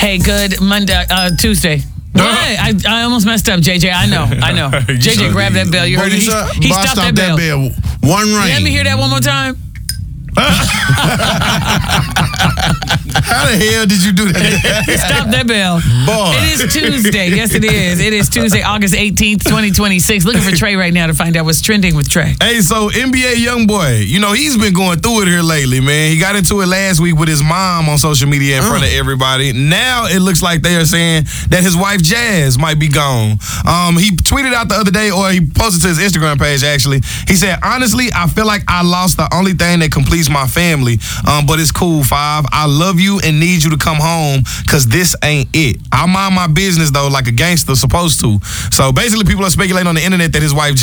Hey, good Monday, Tuesday. What? I almost messed up, JJ. I know. JJ, grab that bell. You heard it. He stopped that bell. One ring. Let me hear that one more time. How the hell did you do that? Stop that bell. Boy. It is Tuesday. Yes, it is. It is Tuesday, August 18th, 2026. Looking for Trey right now to find out what's trending with Trey. Hey, so NBA YoungBoy, he's been going through it here lately, man. He got into it last week with his mom on social media in front of everybody. Now it looks like they are saying that his wife Jazz might be gone. He tweeted out the other day, or he posted to his Instagram page, actually. He said, honestly, I feel like I lost the only thing that completes my family, but it's cool, Five. I love you and need you to come home because this ain't it. I mind my business, though, like a gangster supposed to. So basically, people are speculating on the internet that his wife